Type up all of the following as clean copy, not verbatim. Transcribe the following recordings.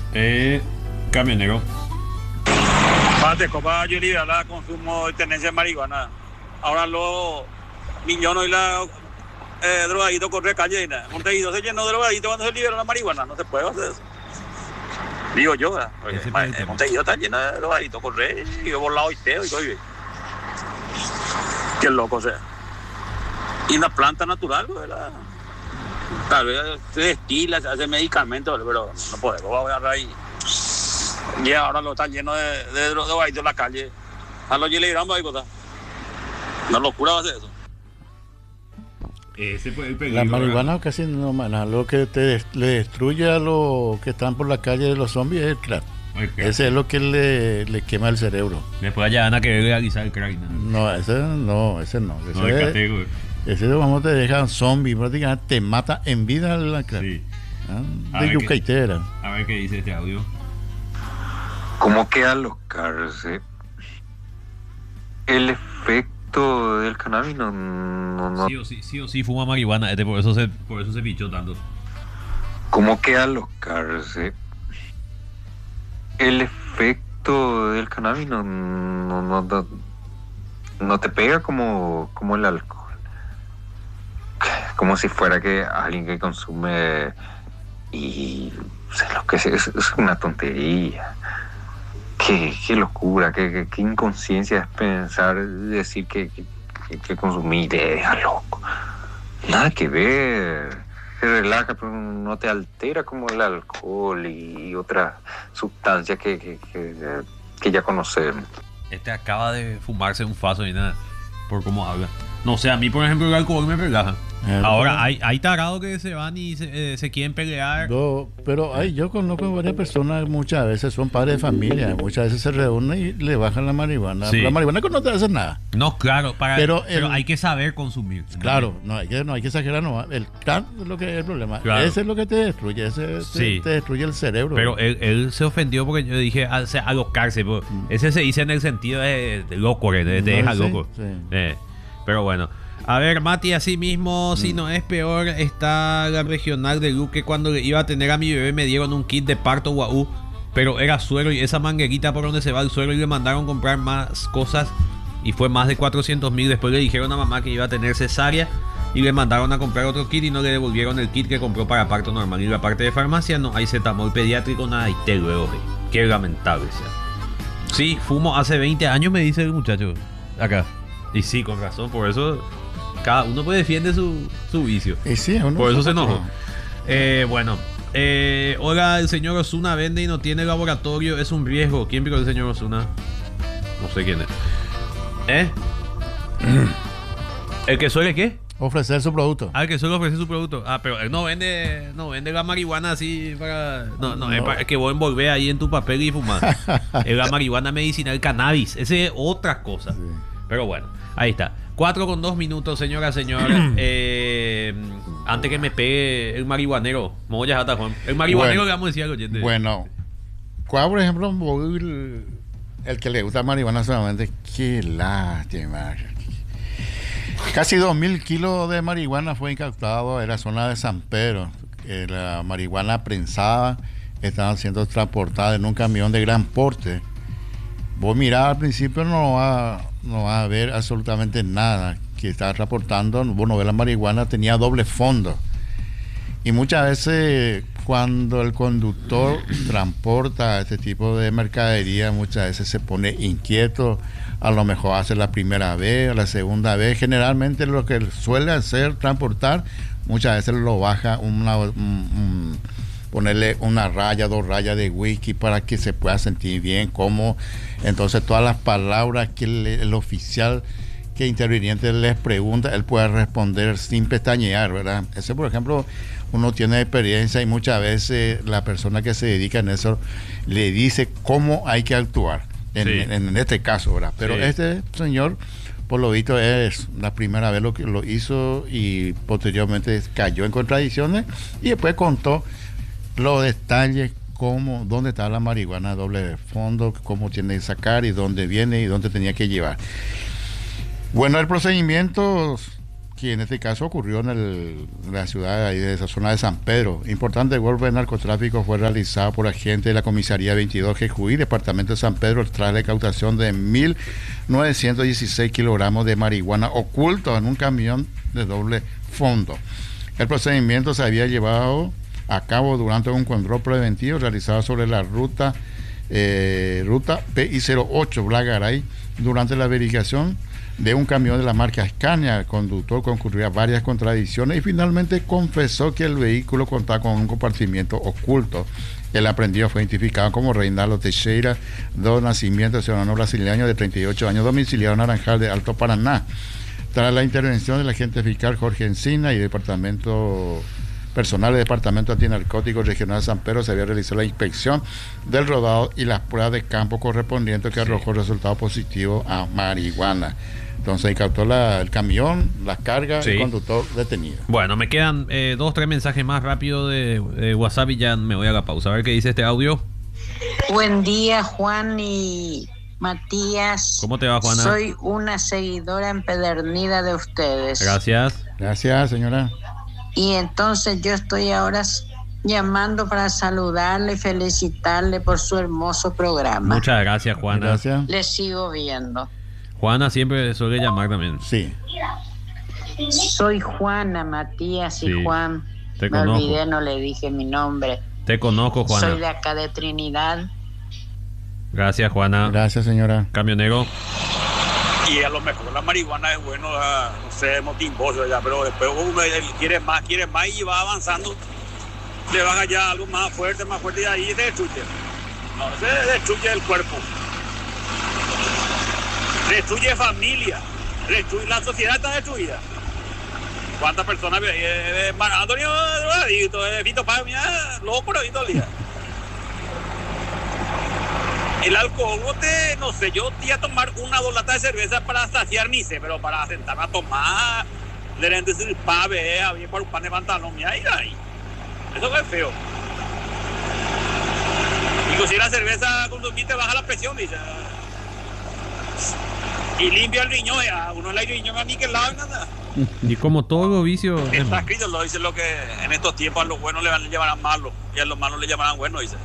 Camionero. Pate, copa yo liberar la consumo de tenencia de marihuana. Ahora los niños y la drogadito corre calle. Montevideo se llenó de drogadito cuando se liberó la marihuana. No se puede hacer eso. Digo yo, ¿verdad? Montevideo está lleno de drogadito corre y yo volado y teo y coge. Qué loco sea. Y una planta natural, ¿verdad? Tal vez se destila, se hace medicamentos, pero no podemos agarrar ahí. Y ahora lo están lleno de drogadito en la calle. A los liberamos ahí, cosa. Una locura va a ser eso. Ese fue el peligro. La marihuana casi no, mana. Lo que le destruye a los que están por la calle de los zombies es el crack. Okay. Ese es lo que le quema el cerebro. Después allá van a querer legalizar el crack. No, ese no. Ese vamos, te dejan zombie, prácticamente te mata en vida la crack. Sí. De yucaitera. A ver qué dice este audio. ¿Cómo quedan los carros? El efecto del cannabis no. Sí o sí fuma marihuana, por eso se pichó tanto. ¿Cómo quedan los carros? El efecto del cannabis no te pega como el alcohol. Como si fuera que alguien que consume y lo que es una tontería. Qué locura, qué inconsciencia es pensar, decir que consumir te deja loco. Nada que ver. Te relaja, pero no te altera como el alcohol y otras sustancias que ya conocemos. Este acaba de fumarse un faso y nada, por cómo habla. No sé, a mí por ejemplo el alcohol me relaja. Ahora hay tarados que se van y se quieren pelear. No, pero yo conozco varias personas, muchas veces son padres de familia, muchas veces se reúnen y le bajan la marihuana. Sí. La marihuana no te hace nada. No, claro, pero hay que saber consumir. Claro, no hay que exagerar, no. El crack es lo que es el problema. Claro. Ese es lo que te destruye, te destruye el cerebro. Pero él se ofendió porque yo dije alocarse. Ese se dice en el sentido de loco, te deja loco. Sí. Pero bueno. A ver, Mati, así mismo, si no es peor, está la regional de Luque. Cuando iba a tener a mi bebé me dieron un kit de parto guau, pero era suero y esa manguerita por donde se va el suero y le mandaron comprar más cosas y fue más de 400,000. Después le dijeron a mamá que iba a tener cesárea y le mandaron a comprar otro kit y no le devolvieron el kit que compró para parto normal. Y la parte de farmacia no hay cetamol pediátrico, nada y té luego. Qué lamentable sea. Sí, fumo hace 20 años, me dice el muchacho acá. Y sí, con razón, por eso cada uno pues defiende su vicio. Sí, por eso se enojó. Bueno, hola, el señor Osuna vende y no tiene laboratorio, es un riesgo. ¿Quién vio el señor Osuna? No sé quién es. ¿El que suele qué? Ofrecer su producto. El que suele ofrecer su producto. Pero él no vende la marihuana así para... No. Es para que vos envolver ahí en tu papel y fumar. Es la marihuana medicinal, cannabis. Ese es otra cosa. Sí. Pero bueno, ahí está. 4:02, señora. Antes que me pegue el marihuanero, Moya Jata Juan. El marihuanero le vamos a decir al oyente. Bueno, ¿cuál, por ejemplo, el que le gusta marihuana solamente? Qué lástima. Casi 2,000 kilos de marihuana fue incautado en la zona de San Pedro. La marihuana prensada estaba siendo transportada en un camión de gran porte. Vos mirás al principio no va a ver absolutamente nada que está transportando. Bueno, la marihuana tenía doble fondo. Y muchas veces cuando el conductor transporta este tipo de mercadería, muchas veces se pone inquieto. A lo mejor hace la primera vez o la segunda vez. Generalmente lo que suele hacer transportar, muchas veces lo baja ponerle una raya, 2 rayas de whisky para que se pueda sentir bien, como entonces todas las palabras que el oficial que interviniente les pregunta, él puede responder sin pestañear, ¿verdad? Ese, por ejemplo, uno tiene experiencia y muchas veces la persona que se dedica en eso le dice cómo hay que actuar en este caso, ¿verdad? Pero este señor, por lo visto, es la primera vez que lo hizo y posteriormente cayó en contradicciones y después contó los detalles, dónde está la marihuana doble fondo, cómo tiene que sacar y dónde viene y dónde tenía que llevar. Bueno, el procedimiento que en este caso ocurrió en la ciudad ahí de esa zona de San Pedro. Importante golpe de narcotráfico fue realizado por agentes de la comisaría 22 Jejuí, departamento de San Pedro, tras la incautación de 1.916 kilogramos de marihuana ocultos en un camión de doble fondo. El procedimiento se había llevado a cabo durante un control preventivo realizado sobre la ruta PI08 Blagaray. Durante la verificación de un camión de la marca Scania, el conductor concurrió a varias contradicciones y finalmente confesó que el vehículo contaba con un compartimiento oculto. El aprendido fue identificado como Reinaldo Teixeira, de nacimiento, ciudadano brasileño de 38 años, domiciliado en Naranjal de Alto Paraná. Tras la intervención del agente fiscal Jorge Encina y personal del Departamento Antinarcóticos Regional de San Pedro, se había realizado la inspección del rodado y las pruebas de campo correspondientes que arrojó resultado positivo a marihuana. Entonces incautó el camión, las cargas, el conductor detenido. Bueno, me quedan 2-3 mensajes más rápido de WhatsApp y ya me voy a la pausa. A ver qué dice este audio. Buen día, Juan y Matías. ¿Cómo te va, Juana? Soy una seguidora empedernida de ustedes. Gracias. Gracias, señora. Y entonces yo estoy ahora llamando para saludarle y felicitarle por su hermoso programa. Muchas gracias, Juana. Gracias. Le sigo viendo. Juana siempre suele llamar también. Sí. Soy Juana, Matías y Sí, Juan. te Me conozco. olvidé, no le dije mi nombre. Te conozco, Juana. Soy de acá de Trinidad. Gracias, Juana. Gracias, señora. Camionero. Y a lo mejor la marihuana es bueno, no sé, motimboso ya, pero después uno quiere más y va avanzando. Le van allá algo más fuerte y ahí se destruye. No, se destruye el cuerpo. Destruye familia. La sociedad está destruida. ¿Cuántas personas? Antonio drogadito, Vito Paz, mira, loco todo el día. El alcohol, no sé, yo iba a tomar 1 o 2 latas de cerveza para saciar mi sed, pero para sentarme a tomar, le den decir pave, había para un pan de pantalón, mira ahí. Eso es feo. Y si la cerveza consumir te baja la presión, dice. Y limpia el riñón, ya. Uno le riñón a mí que lado y nada. Y como todo los vicios. Está escrito, lo dice lo que en estos tiempos a los buenos le llamarán malos y a los malos le llamarán buenos, dice.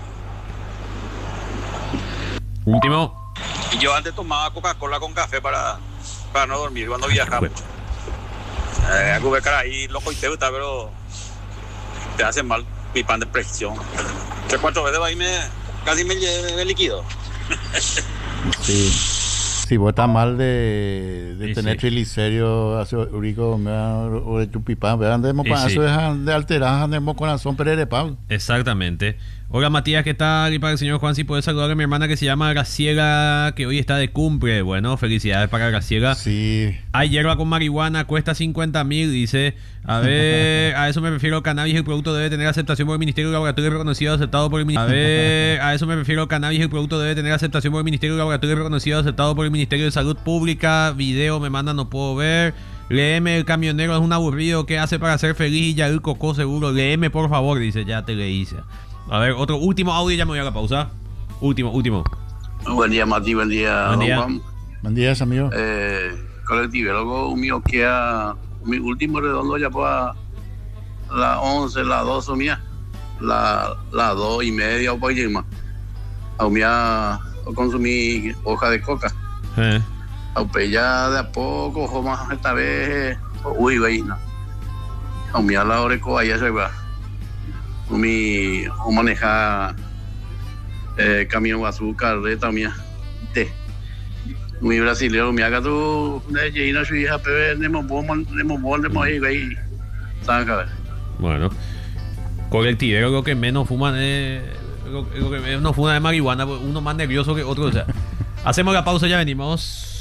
Último. Y yo antes tomaba Coca-Cola con café para no dormir cuando viajaba. Algo que cara ahí loco y te gusta, pero te hace mal mi pan de presión. 3-4 veces ahí casi me liquido. Sí. Si vos estás mal de Sí, tener sí. triglicéridos, ácido úrico, o de chupipán, andemos con Sí, sí. eso de alterar, andemos con azón pererepán. Exactamente. Hola, Matías, ¿qué tal? Y para el señor Juan, si puede saludar a mi hermana que se llama Graciela, que hoy está de cumple. Bueno, felicidades para Graciela. Sí. Hay hierba con marihuana, cuesta 50.000, dice. A ver, a eso me refiero, cannabis, el producto debe tener aceptación por el Ministerio de Laboratorio reconocido, aceptado por el Ministerio. A ver, a eso me refiero, cannabis, el producto debe tener aceptación por el Ministerio de Laboratorio reconocido, aceptado por el Ministerio de Salud Pública. Video me manda, no puedo ver. Léeme, el camionero es un aburrido, ¿qué hace para ser feliz? Y ya el cocó seguro. Léeme, por favor, dice, ya te leí. A ver, otro último audio, ya me voy a la pausa. Último. Buen día, Mati, buen día, Buen día. don Juan. Buen día, amigo. Colectivo mío queda mi último redondo ya para las 11, las 12 mía, las 2:30 o por más. A mía consumí hoja de coca. Aunque ya de a poco, o más esta vez, uy, vaina. A mí a la hora de coaya se va. O manejar camión de azúcar, también. Mi brasileño, me haga tú, de na su hija, pero nemo ahí, ¿sabes? Bueno, colectivero lo que menos fuman lo que menos fuma de marihuana, uno más nervioso que otro. O sea, hacemos la pausa, ya venimos.